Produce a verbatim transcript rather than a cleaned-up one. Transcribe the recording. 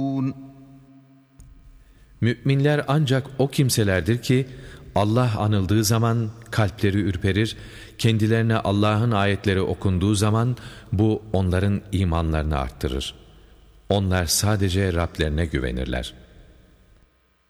Müminler ancak o kimselerdir ki Allah anıldığı zaman kalpleri ürperir, kendilerine Allah'ın ayetleri okunduğu zaman bu onların imanlarını arttırır. Onlar sadece Rablerine güvenirler.